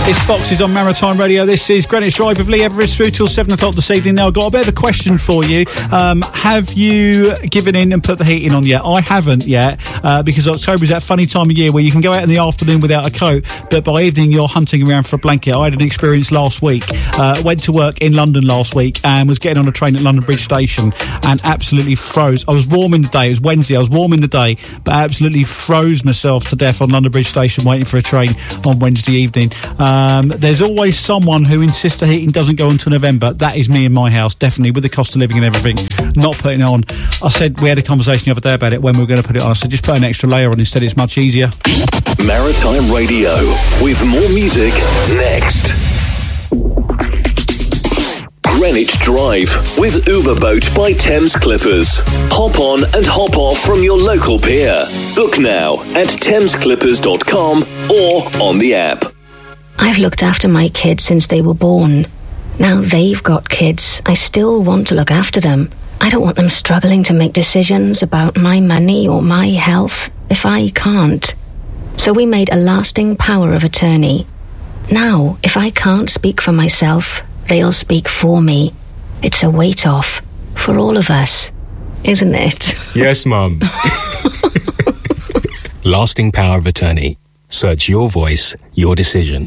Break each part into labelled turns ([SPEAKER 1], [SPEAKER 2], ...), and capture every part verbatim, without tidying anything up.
[SPEAKER 1] It's Foxes on Maritime Radio. This is Greenwich Drive with Lee Everest through till seven o'clock this evening. Now, I've got a bit of a question for you. Um, have you given in and put the heating on yet? I haven't yet, uh, because October is that funny time of year where you can go out in the afternoon without a coat, but by evening you're hunting around for a blanket. I had an experience last week. Uh, went to work in London last week and was getting on a train at London Bridge Station and absolutely froze. I was warm in the day. It was Wednesday. I was warm in the day, but absolutely froze myself to death on London Bridge Station waiting for a train on Wednesday evening. Um, there's always someone who insists the heating doesn't go until November. That is me in my house, definitely, with the cost of living and everything, not putting it on. I said, we had a conversation the other day about it when we were going to put it on. I said, just put an extra layer on instead, it's much easier.
[SPEAKER 2] Maritime Radio, with more music next. Greenwich Drive with Uber Boat by Thames Clippers. Hop on and hop off from your local pier. Book now at thames clippers dot com or on the app.
[SPEAKER 3] I've looked after my kids since they were born. Now they've got kids. I still want to look after them. I don't want them struggling to make decisions about my money or my health if I can't. So we made a lasting power of attorney. Now, if I can't speak for myself, they'll speak for me. It's a weight off for all of us, isn't it?
[SPEAKER 4] Yes, Mum. Lasting power of attorney. Search your voice, your decision.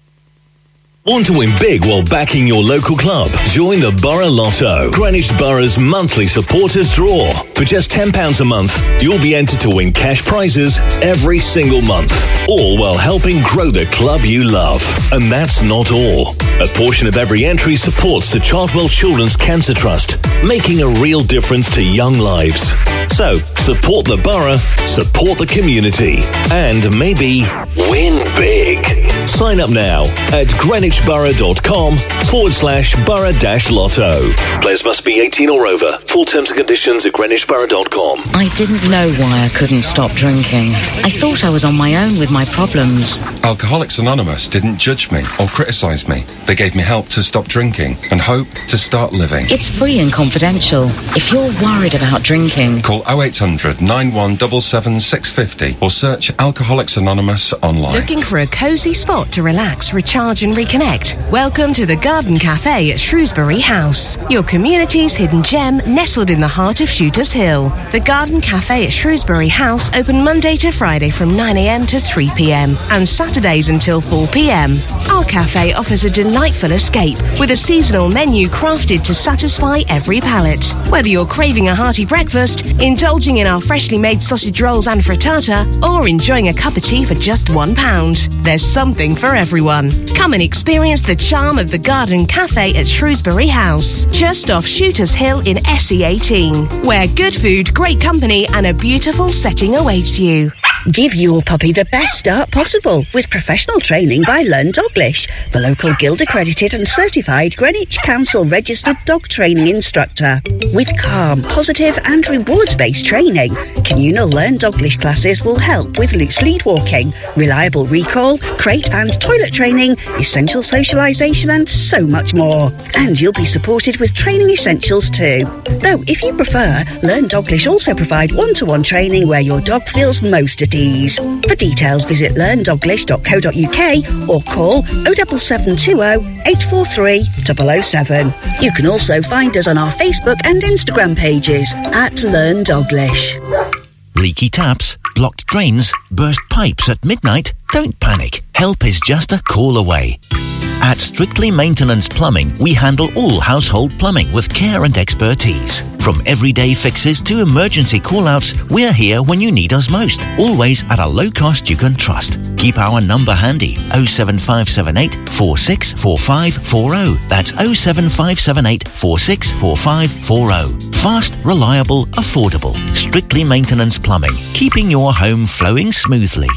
[SPEAKER 2] Want to win big while backing your local club? Join the Borough Lotto, Greenwich Borough's monthly supporters draw. For just ten pounds a month, you'll be entered to win cash prizes every single month, all while helping grow the club you love. And that's not all. A portion of every entry supports the Chartwell Children's Cancer Trust, making a real difference to young lives. So, support the borough, support the community, and maybe win big. Sign up now at greenwich borough dot com forward slash borough dash lotto. Players must be eighteen or over. Full terms and conditions at greenwich borough dot com.
[SPEAKER 5] I didn't know why I couldn't stop drinking. I thought I was on my own with my problems.
[SPEAKER 6] Alcoholics Anonymous didn't judge me or criticise me. They gave me help to stop drinking and hope to start living.
[SPEAKER 5] It's free and confidential. If you're worried about drinking,
[SPEAKER 6] call oh eight hundred, nine one seven seven, six five zero or search Alcoholics Anonymous online.
[SPEAKER 7] Looking for a cosy spot to relax, recharge and reconnect? Welcome to the Garden Cafe at Shrewsbury House, your community's hidden gem nestled in the heart of Shooters Hill. The Garden Cafe at Shrewsbury House open Monday to Friday from nine a m to three p m and Saturdays until four p m. Our cafe offers a delightful escape with a seasonal menu crafted to satisfy every palate. Whether you're craving a hearty breakfast, indulging in our freshly made sausage rolls and frittata, or enjoying a cup of tea for just one pound, there's something for everyone. Come and experience the charm of the Garden Cafe at Shrewsbury House, just off Shooters Hill in S E eighteen, where good food, great company and a beautiful setting awaits you.
[SPEAKER 8] Give your puppy the best start possible with professional training by Learn Doglish, the local Guild accredited and certified Greenwich Council registered dog training instructor. With calm, positive and rewards-based training, communal Learn Doglish classes will help with loose lead walking, reliable recall, crate and toilet training, essential socialisation and so much more. And you'll be supported with training essentials too. Though if you prefer, Learn Doglish also provide one-to-one training where your dog feels most at ease. For details, visit learn doglish dot co dot u k or call oh seven seven two oh, eight four three, double oh seven. You can also find us on our Facebook and Instagram pages at Learn Doglish.
[SPEAKER 9] Leaky taps, blocked drains, burst pipes at midnight? Don't panic. Help is just a call away. At Strictly Maintenance Plumbing, we handle all household plumbing with care and expertise. From everyday fixes to emergency call-outs, we're here when you need us most. Always at a low cost you can trust. Keep our number handy, oh seven five seven eight, four six four five four oh. That's oh seven five seven eight, four six four five four oh. Fast, reliable, affordable. Strictly Maintenance Plumbing, keeping your home flowing smoothly.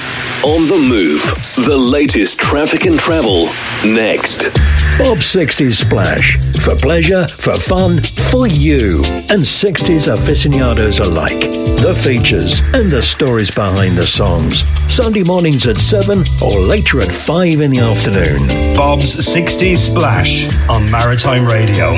[SPEAKER 2] On the Move, the latest traffic and travel, next.
[SPEAKER 10] Bob sixties Splash. For pleasure, for fun, for you. And sixties aficionados alike. The features and the stories behind the songs. Sunday mornings at seven or later at five in the afternoon.
[SPEAKER 11] Bob's sixties Splash on Maritime Radio.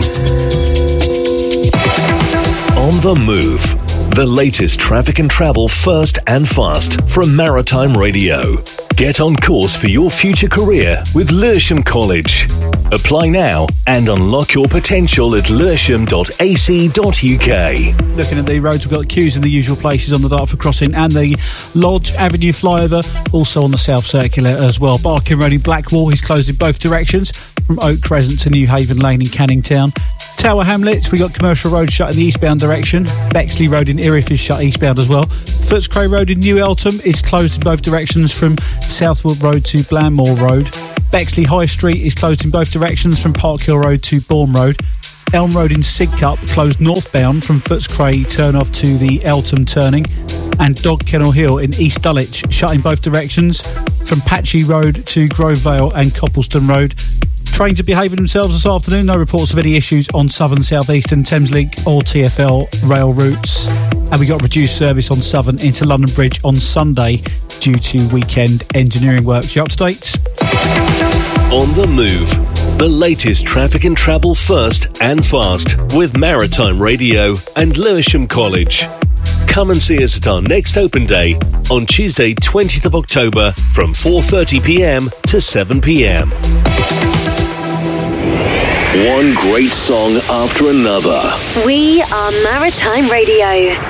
[SPEAKER 2] On the Move. The latest traffic and travel first and fast from Maritime Radio. Get on course for your future career with Lewisham College. Apply now and unlock your potential at lewisham dot a c dot u k.
[SPEAKER 1] Looking at the roads, we've got queues in the usual places on the Dartford Crossing and the Lodge Avenue flyover, also on the South Circular as well. Barking Road in Blackwall is closed in both directions from Oak Crescent to New Haven Lane in Canning Town. Tower Hamlets, we got Commercial Road shut in the eastbound direction. Bexley Road in Erith is shut eastbound as well. Footscray Road in New Eltham is closed in both directions from Southwood Road to Blandmore Road. Bexley High Street is closed in both directions from Park Hill Road to Bourne Road. Elm Road in Sidcup closed northbound from Footscray turn off to the Eltham turning. And Dog Kennel Hill in East Dulwich shut in both directions from Patchy Road to Grove Vale and Coppleston Road. Trains are behaving themselves this afternoon. No reports of any issues on Southern, South Eastern, Thameslink or T F L rail routes. And we got reduced service on Southern into London Bridge on Sunday due to weekend engineering works. You up to date?
[SPEAKER 2] On the Move. The latest traffic and travel first and fast with Maritime Radio and Lewisham College. Come and see us at our next open day on Tuesday, twentieth of October from four thirty p m to seven p m. One great song after another.
[SPEAKER 12] We are Maritime Radio.